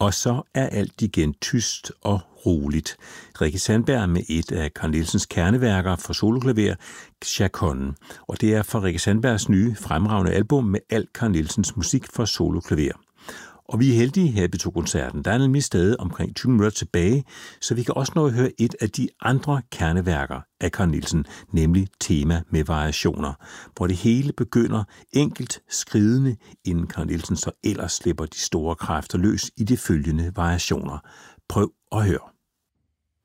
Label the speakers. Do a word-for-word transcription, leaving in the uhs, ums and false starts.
Speaker 1: Og så er alt igen tyst og roligt. Rikke Sandberg med et af Carl Nielsens kerneværker for soloklaver, Chaconne. Og det er for Rikke Sandbergs nye fremragende album med alt Carl Nielsens musik for soloklaver. Og vi er heldige her i P to-koncerten. Der er nemlig stadig omkring tyve minutter tilbage, så vi kan også nå at høre et af de andre kerneværker af Carl Nielsen, nemlig Tema med variationer, hvor det hele begynder enkelt skridende, inden Carl Nielsen så ellers slipper de store kræfter løs i de følgende variationer. Prøv at høre.